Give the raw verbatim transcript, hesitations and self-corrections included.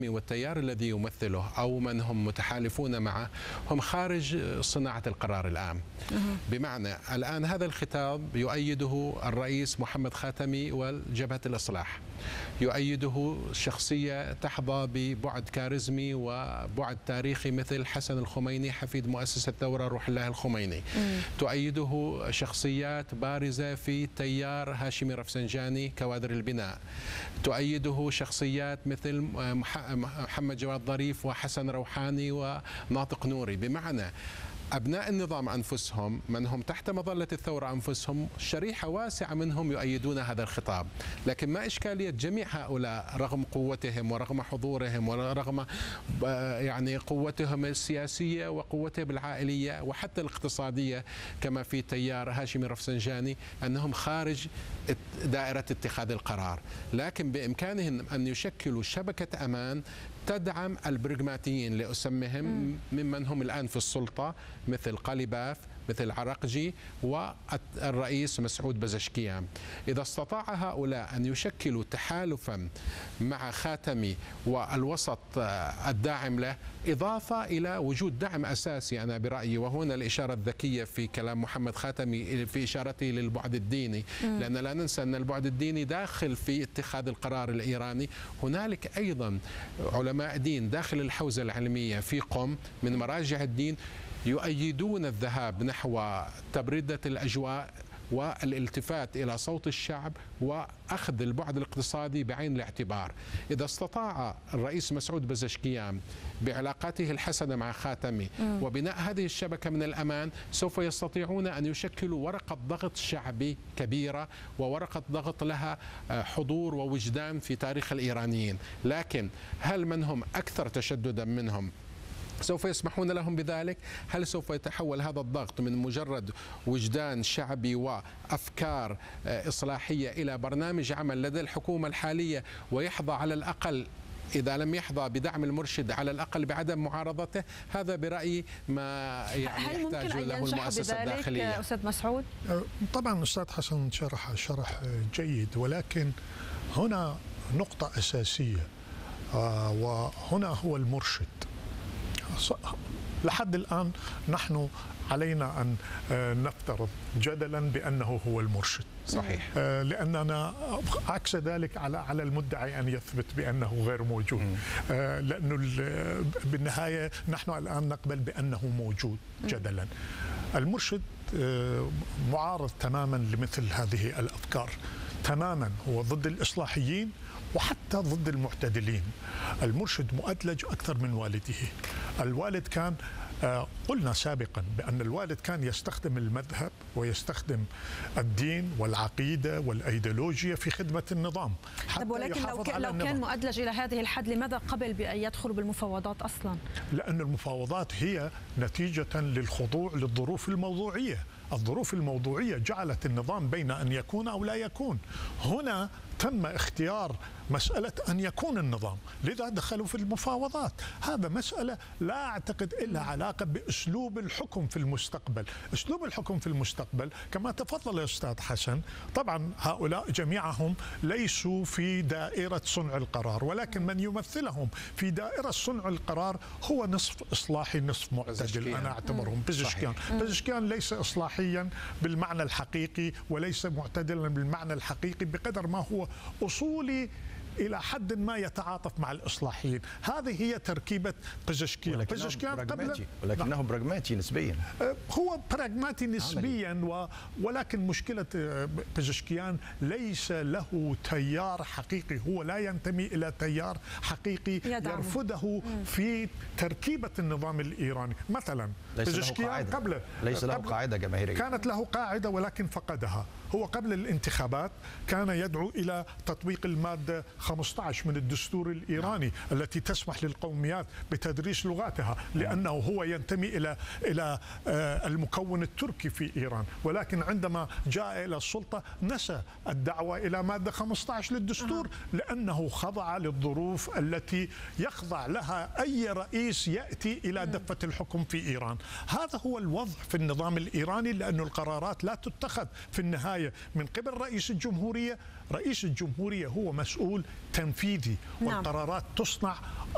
والتيار الذي يمثله أو من هم متحالفون معه هم خارج صناعة القرار العام. بمعنى الآن هذا الخطاب يؤيده الرئيس محمد خاتمي والجبهة الإصلاح، يؤيده شخصية تحظى ببعد كاريزمي وبعد تاريخي مثل حسن الخميني حفيد مؤسس الثورة روح الله الخميني، تؤيده شخصيات بارزة في تيار هاشمي رفسنجاني كوادر البناء، تؤيده شخصيات مثل محمد جواد ظريف وحسن روحاني وناطق نوري. بمعنى أبناء النظام أنفسهم من هم تحت مظلة الثورة أنفسهم شريحة واسعة منهم يؤيدون هذا الخطاب. لكن ما إشكالية جميع هؤلاء رغم قوتهم ورغم حضورهم ورغم يعني قوتهم السياسية وقوتهم العائلية وحتى الاقتصادية كما في تيار هاشمي رفسنجاني أنهم خارج دائرة اتخاذ القرار، لكن بإمكانهم أن يشكلوا شبكة أمان تدعم البرغماتيين لأسمهم ممن هم الآن في السلطة مثل قليباف مثل عرقجي والرئيس مسعود بزشكيان. إذا استطاع هؤلاء أن يشكلوا تحالفا مع خاتمي والوسط الداعم له، إضافة إلى وجود دعم أساسي أنا برأيي، وهنا الإشارة الذكية في كلام محمد خاتمي في إشارته للبعد الديني، لأن لا ننسى أن البعد الديني داخل في اتخاذ القرار الإيراني. هنالك أيضا علماء دين داخل الحوزة العلمية في قم من مراجع الدين يؤيدون الذهاب نحو تبريدة الأجواء والالتفات إلى صوت الشعب وأخذ البعد الاقتصادي بعين الاعتبار. إذا استطاع الرئيس مسعود بزشكيان بعلاقاته الحسنة مع خاتمي وبناء هذه الشبكة من الأمان، سوف يستطيعون أن يشكلوا ورقة ضغط شعبي كبيرة وورقة ضغط لها حضور ووجدان في تاريخ الإيرانيين. لكن هل من هم أكثر تشددا منهم سوف يسمحون لهم بذلك؟ هل سوف يتحول هذا الضغط من مجرد وجدان شعبي وأفكار إصلاحية إلى برنامج عمل لدى الحكومة الحالية ويحظى على الأقل، إذا لم يحظى بدعم المرشد على الأقل بعدم معارضته؟ هذا برأيي ما يعني هل يحتاج ممكن له أن المؤسسة الداخلية. أستاذ مسعود؟ طبعا أستاذ حسن شرح شرح جيد، ولكن هنا نقطة أساسية وهنا هو المرشد. لحد الآن نحن علينا أن نفترض جدلا بأنه هو المرشد، صحيح، لأننا عكس ذلك على على المدعي أن يثبت بأنه غير موجود، لأنه بالنهاية نحن الآن نقبل بأنه موجود جدلا. المرشد معارض تماما لمثل هذه الأفكار تماما، هو ضد الإصلاحيين وحتى ضد المعتدلين. المرشد مؤدلج أكثر من والده. الوالد كان قلنا سابقا بأن الوالد كان يستخدم المذهب ويستخدم الدين والعقيدة والأيديولوجيا في خدمة النظام حتى ولكن لو, كان لو كان مؤدلج إلى هذه الحد لماذا قبل بأن يدخل بالمفاوضات أصلا؟ لأن المفاوضات هي نتيجة للخضوع للظروف الموضوعية. الظروف الموضوعية جعلت النظام بين أن يكون أو لا يكون. هنا تم اختيار مسألة أن يكون النظام، لذا دخلوا في المفاوضات. هذا مسألة لا أعتقد إلا علاقة بأسلوب الحكم في المستقبل. أسلوب الحكم في المستقبل كما تفضل يا أستاذ حسن، طبعا هؤلاء جميعهم ليسوا في دائرة صنع القرار، ولكن من يمثلهم في دائرة صنع القرار هو نصف إصلاحي نصف معتدل. أنا أعتبرهم بزشكيان. بزشكيان ليس إصلاحيا بالمعنى الحقيقي وليس معتدلا بالمعنى الحقيقي بقدر ما هو أصولي إلى حد ما يتعاطف مع الإصلاحيين. هذه هي تركيبة بزشكيان. بزشكيان قبل ولكنه براغماتي نسبيا. هو براغماتي نسبيا و... ولكن مشكلة بزشكيان ليس له تيار حقيقي، هو لا ينتمي إلى تيار حقيقي يدعم. يرفضه في تركيبة النظام الإيراني. مثلا بزشكيان قبل ليس له قاعدة جماهيرية، كانت له قاعدة ولكن فقدها. هو قبل الانتخابات كان يدعو إلى تطبيق المادة خمسة عشر من الدستور الإيراني التي تسمح للقوميات بتدريس لغاتها، لأنه هو ينتمي إلى إلى المكون التركي في إيران. ولكن عندما جاء إلى السلطة نسى الدعوة إلى مادة خمسة عشر للدستور، لأنه خضع للظروف التي يخضع لها أي رئيس يأتي إلى دفة الحكم في إيران. هذا هو الوضع في النظام الإيراني، لأن القرارات لا تتخذ في النهاية من قبل رئيس الجمهورية. رئيس الجمهورية هو مسؤول تنفيذي، والقرارات تصنع